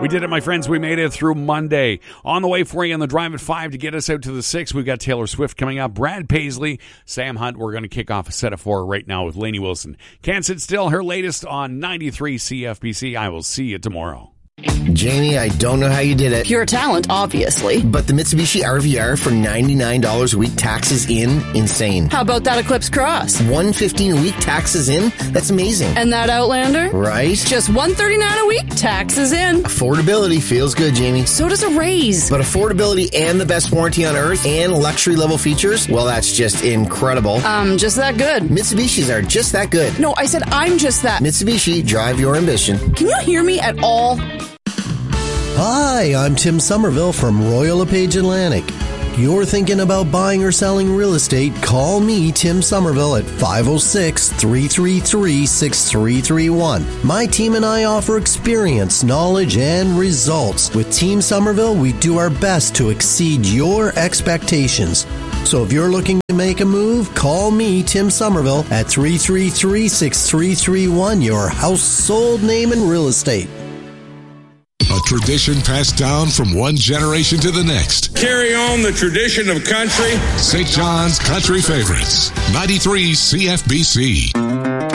We did it, my friends. We made it through Monday. On the way for you on the drive at 5 to get us out to the 6, we've got Taylor Swift coming up, Brad Paisley, Sam Hunt. We're going to kick off a set of 4 right now with Lainey Wilson. Can't Sit Still, her latest on 93 CFBC. I will see you tomorrow. Jamie, I don't know how you did it. Pure talent, obviously. But the Mitsubishi RVR for $99 a week, taxes in, insane. How about that Eclipse Cross? $115 a week, taxes in? That's amazing. And that Outlander? Right? Just $139 a week, taxes in. Affordability feels good, Jamie. So does a raise. But affordability and the best warranty on earth and luxury level features? Well, that's just incredible. Just that good. Mitsubishis are just that good. No, I said I'm just that. Mitsubishi, drive your ambition. Can you hear me at all? Hi, I'm Tim Somerville from Royal LePage Atlantic. You're thinking about buying or selling real estate? Call me, Tim Somerville, at 506-333-6331. My team and I offer experience, knowledge, and results. With Team Somerville, we do our best to exceed your expectations. So if you're looking to make a move, call me, Tim Somerville, at 333-6331, your household name in real estate. A tradition passed down from one generation to the next. Carry on the tradition of country. St. John's Country Favorites, 93 CFBC.